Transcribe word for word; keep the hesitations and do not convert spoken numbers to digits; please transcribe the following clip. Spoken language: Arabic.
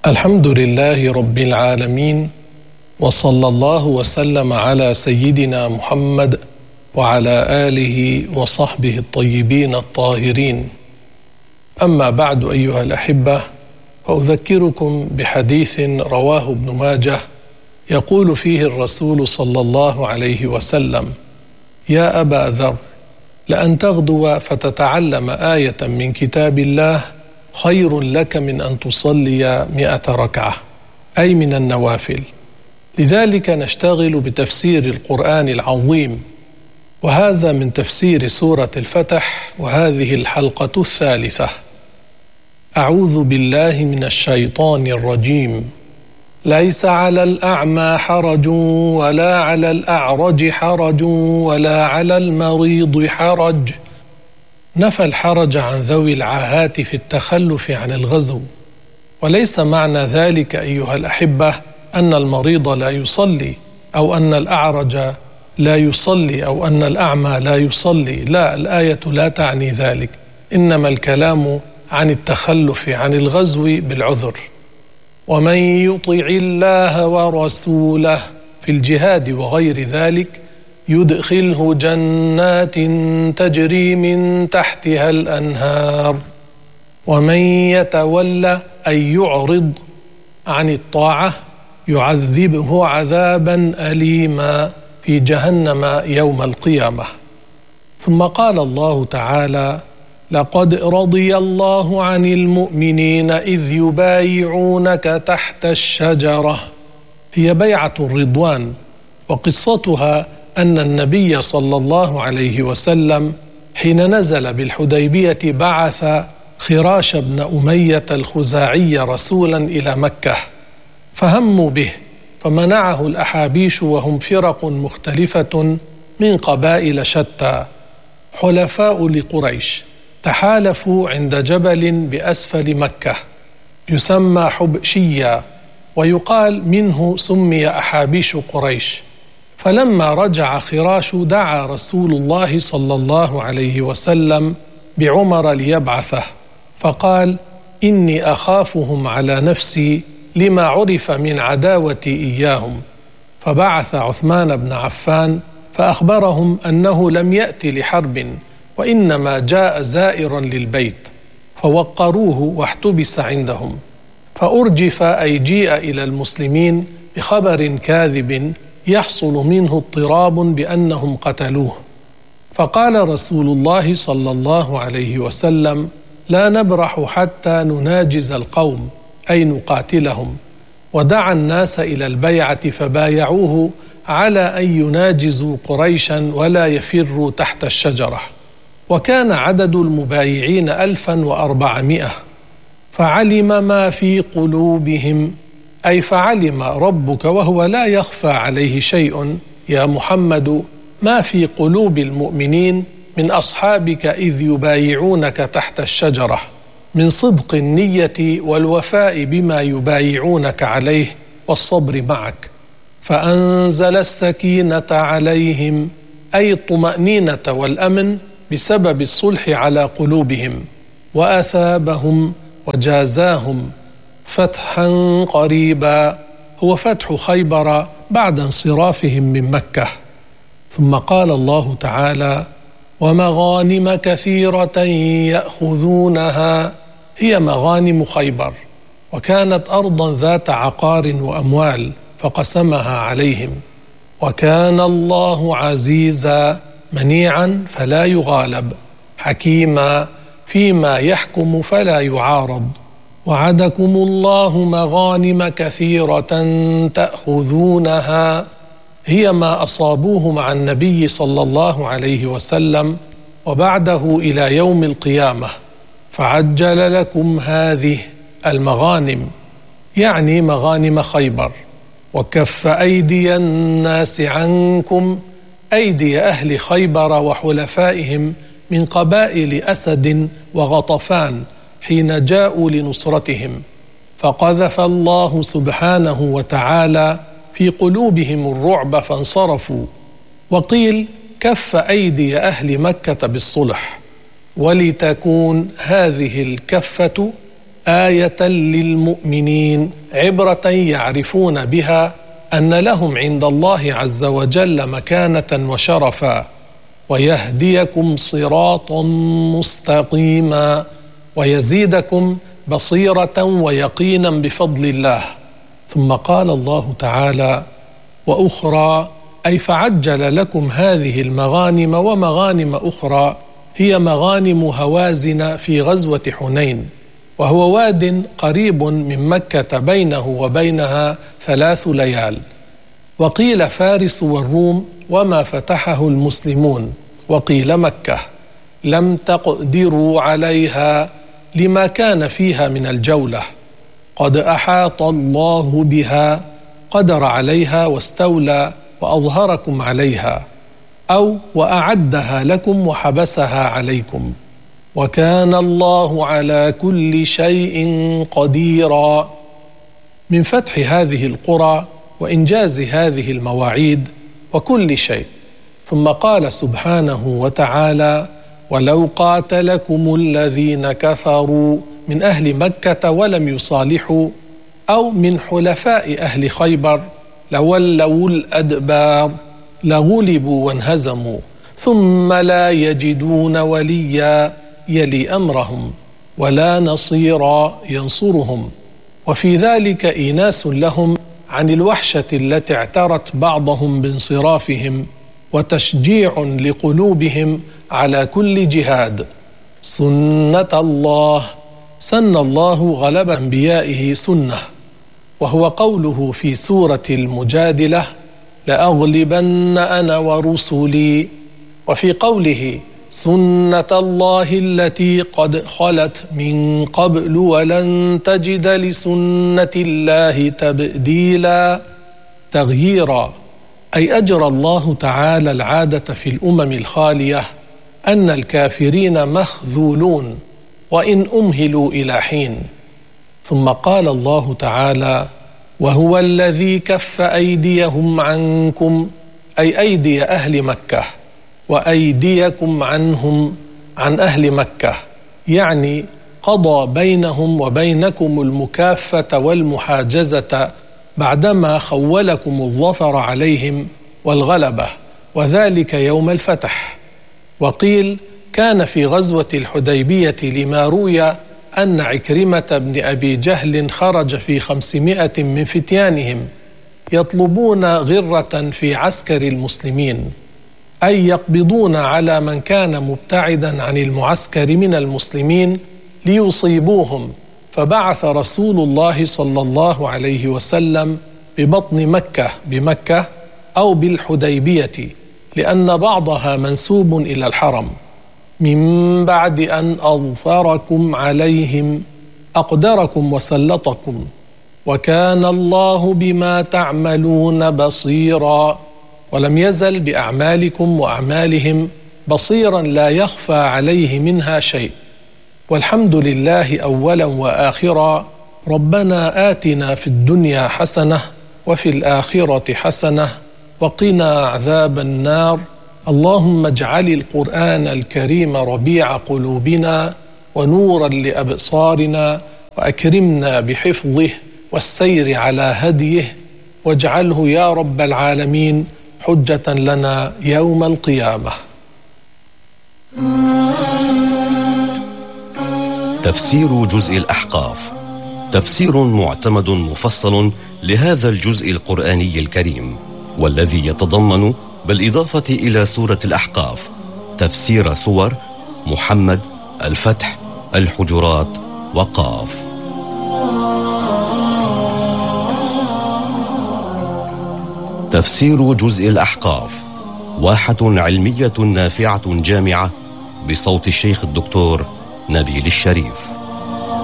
الحمد لله رب العالمين، وصلى الله وسلم على سيدنا محمد وعلى آله وصحبه الطيبين الطاهرين. أما بعد أيها الأحبة، فأذكركم بحديث رواه ابن ماجه يقول فيه الرسول صلى الله عليه وسلم: يا أبا ذر، لأن تغدو فتتعلم آية من كتاب الله خير لك من أن تصلي مئة ركعة، أي من النوافل. لذلك نشتغل بتفسير القرآن العظيم، وهذا من تفسير سورة الفتح، وهذه الحلقة الثالثة. أعوذ بالله من الشيطان الرجيم. ليس على الأعمى حرج ولا على الأعرج حرج ولا على المريض حرج. نفى الحرج عن ذوي العاهات في التخلف عن الغزو، وليس معنى ذلك أيها الأحبة أن المريض لا يصلي، أو أن الأعرج لا يصلي، أو أن الأعمى لا يصلي. لا، الآية لا تعني ذلك، إنما الكلام عن التخلف عن الغزو بالعذر. ومن يطع الله ورسوله في الجهاد وغير ذلك يدخله جنات تجري من تحتها الأنهار. ومن يتولى أي يعرض عن الطاعة يعذبه عذابا أليما في جهنم يوم القيامة. ثم قال الله تعالى: لقد رضي الله عن المؤمنين إذ يبايعونك تحت الشجرة. هي بيعة الرضوان، وقصتها أن النبي صلى الله عليه وسلم حين نزل بالحديبية بعث خراش بن أمية الخزاعي رسولا إلى مكة، فهموا به، فمنعه الأحابيش، وهم فرق مختلفة من قبائل شتى حلفاء لقريش، تحالفوا عند جبل بأسفل مكة يسمى حبشية، ويقال منه سمي أحابيش قريش. فلما رجع خراش دعا رسول الله صلى الله عليه وسلم بعمر ليبعثه، فقال: إني أخافهم على نفسي لما عرف من عداوتي إياهم. فبعث عثمان بن عفان فأخبرهم أنه لم يأتي لحرب، وإنما جاء زائرا للبيت، فوقروه واحتبس عندهم. فأرجف أي جيء إلى المسلمين بخبر كاذب يحصل منه اضطراب بأنهم قتلوه. فقال رسول الله صلى الله عليه وسلم: لا نبرح حتى نناجز القوم، أي نقاتلهم. ودعا الناس إلى البيعة فبايعوه على أن يناجزوا قريشا ولا يفروا تحت الشجرة. وكان عدد المبايعين ألفا وأربعمائة. فعلم ما في قلوبهم، أي فعلم ربك وهو لا يخفى عليه شيء يا محمد ما في قلوب المؤمنين من أصحابك إذ يبايعونك تحت الشجرة من صدق النية والوفاء بما يبايعونك عليه والصبر معك. فأنزل السكينة عليهم، أي الطمأنينة والأمن بسبب الصلح على قلوبهم، وأثابهم وجازاهم فتحا قريبا، هو فتح خيبر بعد انصرافهم من مكة. ثم قال الله تعالى: ومغانم كثيرة يأخذونها. هي مغانم خيبر، وكانت أرضا ذات عقار وأموال فقسمها عليهم. وكان الله عزيزا منيعا فلا يغالب، حكيما فيما يحكم فلا يعارض. وعدكم الله مغانم كثيرة تأخذونها. هي ما أصابوه مع النبي صلى الله عليه وسلم وبعده إلى يوم القيامة، فعجل لكم هذه المغانم، يعني مغانم خيبر. وكف أيدي الناس عنكم، أيدي أهل خيبر وحلفائهم من قبائل أسد وغطفان حين جاءوا لنصرتهم. فقذف الله سبحانه وتعالى في قلوبهم الرعب فانصرفوا. وقيل كف أيدي أهل مكة بالصلح، ولتكون هذه الكفة آية للمؤمنين، عبرة يعرفون بها أن لهم عند الله عز وجل مكانة وشرفا، ويهديكم صراطا مستقيما، ويزيدكم بصيرة ويقينا بفضل الله. ثم قال الله تعالى: وأخرى، أي فعجل لكم هذه المغانم ومغانم أخرى، هي مغانم هوازن في غزوة حنين، وهو واد قريب من مكة بينه وبينها ثلاث ليال. وقيل فارس والروم وما فتحه المسلمون، وقيل مكة، لم تقدروا عليها لما كان فيها من الجولة، قد أحاط الله بها، قدر عليها واستولى وأظهركم عليها، أو وأعدها لكم وحبسها عليكم، وكان الله على كل شيء قديرا. من فتح هذه القرى وإنجاز هذه المواعيد وكل شيء. ثم قال سبحانه وتعالى: ولو قاتلكم الذين كفروا من أهل مكة ولم يصالحوا، أو من حلفاء أهل خيبر، لولوا الأدبار، لغلبوا وانهزموا، ثم لا يجدون وليا يلي أمرهم، ولا نصيرا ينصرهم. وفي ذلك إيناس لهم عن الوحشة التي اعترت بعضهم بانصرافهم، وتشجيع لقلوبهم على كل جهاد. سنة الله، سن الله غلب أنبيائه سنة، وهو قوله في سورة المجادلة: لأغلبن أنا ورسلي. وفي قوله: سنة الله التي قد خلت من قبل ولن تجد لسنة الله تبديلا، تغييرا، أي أجرى الله تعالى العادة في الأمم الخالية أن الكافرين مخذولون وإن أمهلوا إلى حين. ثم قال الله تعالى: وهو الذي كف أيديهم عنكم، أي أيدي أهل مكة، وأيديكم عنهم، عن أهل مكة، يعني قضى بينهم وبينكم المكافة والمحاجزة بعدما خولكم الظفر عليهم والغلبة، وذلك يوم الفتح. وقيل كان في غزوة الحديبية لما روي أن عكرمة بن أبي جهل خرج في خمسمائة من فتيانهم يطلبون غرة في عسكر المسلمين، أي يقبضون على من كان مبتعدا عن المعسكر من المسلمين ليصيبوهم. فبعث رسول الله صلى الله عليه وسلم ببطن مكة بمكة أو بالحديبية، لأن بعضها منسوب إلى الحرم، من بعد أن أظفركم عليهم، أقدركم وسلطكم، وكان الله بما تعملون بصيرا. ولم يزل بأعمالكم وأعمالهم بصيرا لا يخفى عليه منها شيء. والحمد لله أولا وآخرا. ربنا آتنا في الدنيا حسنة وفي الآخرة حسنة وقنا عذاب النار. اللهم اجعل القرآن الكريم ربيع قلوبنا ونورا لأبصارنا، وأكرمنا بحفظه والسير على هديه، واجعله يا رب العالمين حجة لنا يوم القيامة. تفسير جزء الأحقاف، تفسير معتمد مفصل لهذا الجزء القرآني الكريم، والذي يتضمن بالإضافة إلى سورة الأحقاف تفسير سور محمد، الفتح، الحجرات، وقاف. تفسير جزء الأحقاف واحة علمية نافعة جامعة، بصوت الشيخ الدكتور نبيل الشريف.